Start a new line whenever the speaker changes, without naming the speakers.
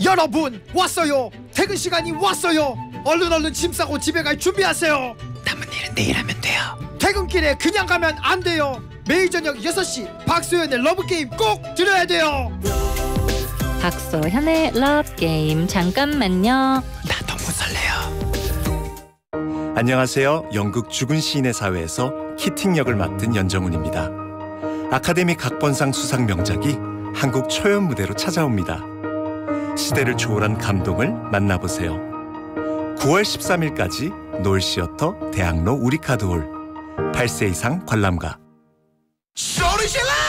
여러분 왔어요. 퇴근 시간이 왔어요. 얼른 짐 싸고 집에 갈 준비하세요.
남은 일은 내일 하면 돼요.
퇴근길에 그냥 가면 안 돼요. 매일 저녁 6시 박소연의 러브게임 꼭 들어야 돼요.
박소현의 러브게임. 잠깐만요.
나 너무 설레요.
안녕하세요. 연극 죽은 시인의 사회에서 키팅 역을 맡은 연정훈입니다. 아카데미 각본상 수상 명작이 한국 초연 무대로 찾아옵니다. 시대를 초월한 감동을 만나보세요. 9월 13일까지 노을시어터 대학로 우리카드홀. 8세 이상 관람가.
소리 질러!